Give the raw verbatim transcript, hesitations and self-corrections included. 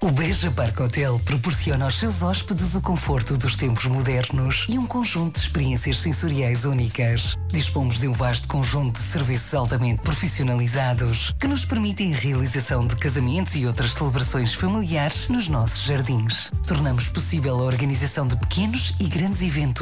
O Beja Park Hotel proporciona aos seus hóspedes o conforto dos tempos modernos e um conjunto de experiências sensoriais únicas. Dispomos de um vasto conjunto de serviços altamente profissionalizados que nos permitem a realização de casamentos e outras celebrações familiares nos nossos jardins. Tornamos possível a organização de pequenos e grandes eventos